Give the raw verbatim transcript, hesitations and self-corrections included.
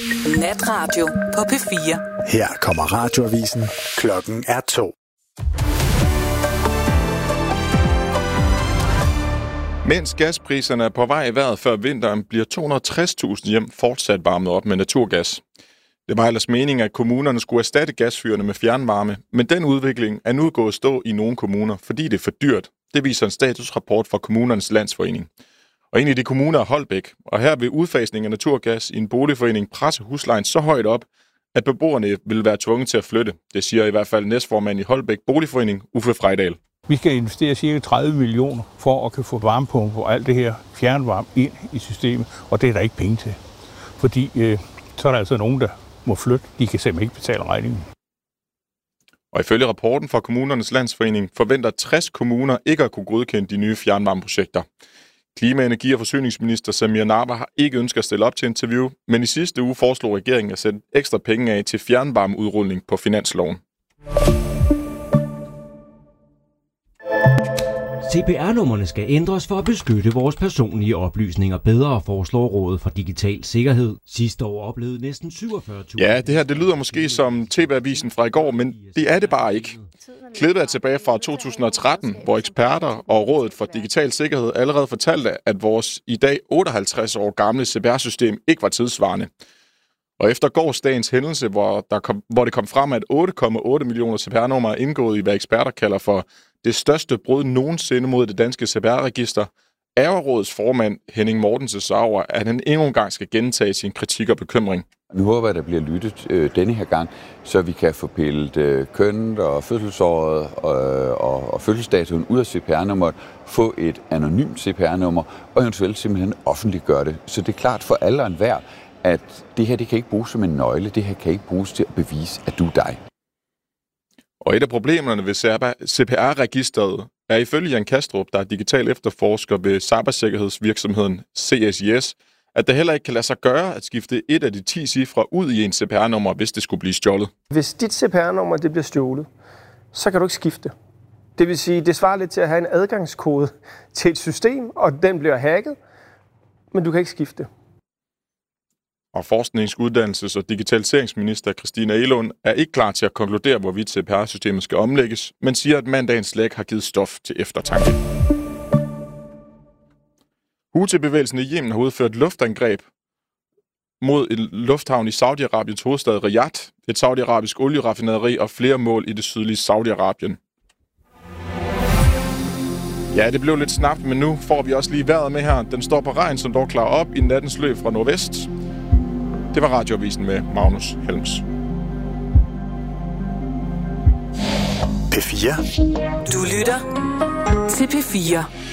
Natradio på P fire. Her kommer Radioavisen. Klokken er to. Mens gaspriserne er på vej i vejret før vinteren, bliver to hundrede og tres tusind hjem fortsat varmet op med naturgas. Det var ellers meningen, at kommunerne skulle erstatte gasfyrene med fjernvarme, men den udvikling er nu gået stå i nogle kommuner, fordi det er for dyrt. Det viser en statusrapport fra Kommunernes Landsforening. Og en af de kommuner er Holbæk, og her vil udfasning af naturgas i en boligforening presse huslejen så højt op, at beboerne vil være tvunget til at flytte. Det siger i hvert fald næstformand i Holbæk Boligforening, Uffe Frejdal. Vi skal investere cirka tredive millioner for at kunne få varmepumper og alt det her fjernvarme ind i systemet, og det er der ikke penge til. Fordi øh, så er der altså nogen, der må flytte. De kan simpelthen ikke betale regningen. Og ifølge rapporten fra Kommunernes Landsforening forventer tres kommuner ikke at kunne godkende de nye fjernvarmeprojekter. Klima-, energi- og forsyningsminister Samir Nawa har ikke ønsket at stille op til interview, men i sidste uge foreslog regeringen at sætte ekstra penge af til fjernvarmeudrulning på finansloven. C P R-nummerne skal ændres for at beskytte vores personlige oplysninger bedre, foreslår Rådet for Digital Sikkerhed. Sidste år oplevede næsten syvogfyrre tusind... Ja, det her det lyder måske som T V-avisen fra i går, men det er det bare ikke. Klippet er tilbage fra to tusind og tretten, hvor eksperter og Rådet for Digital Sikkerhed allerede fortalte, at vores i dag otteoghalvtreds år gamle C P R-system ikke var tidsvarende. Og efter gårsdagens hændelse, hvor, der kom, hvor det kom frem, at otte komma otte millioner C P R-numre er indgået i, hvad eksperter kalder for det største brud nogensinde mod det danske C P R-register, er rådets formand Henning Mortensen så over, at han endnu en gang skal gentage sin kritik og bekymring. Nu håber jeg, at der bliver lyttet øh, denne her gang, så vi kan få pillet øh, kønnet og fødselsåret og, og, og fødselsdatoen ud af C P R-nummeret, få et anonymt C P R-nummer og eventuelt simpelthen offentliggøre det. Så det er klart for alle og enhver, at det her det kan ikke bruges som en nøgle, det her kan ikke bruges til at bevise, at du er dig. Og et af problemerne ved C P R-registeret er ifølge Jan Kastrup, der er digital efterforsker ved cybersikkerhedsvirksomheden C S I S, at det heller ikke kan lade sig gøre at skifte et af de ti cifre ud i en C P R-nummer, hvis det skulle blive stjålet. Hvis dit C P R-nummer det bliver stjålet, så kan du ikke skifte. Det vil sige, det svarer lidt til at have en adgangskode til et system, og den bliver hacket, men du kan ikke skifte. Og forsknings-, uddannelses- og digitaliseringsminister Christina Egelund er ikke klar til at konkludere, hvorvidt C P R-systemet skal omlægges, men siger, at mandagens læk har givet stof til eftertanke. Houthi-bevægelsen i Yemen har udført luftangreb mod en lufthavn i Saudi-Arabiens hovedstad Riyadh, et saudiarabisk olieraffinaderi og flere mål i det sydlige Saudi-Arabien. Ja, det blev lidt snapt, men nu får vi også lige vejret med her. Den står på regn, som dog klarer op i nattens løb fra nordvest. Det var Radioavisen med Magnus Helms. P fire. Du lytter til P fire.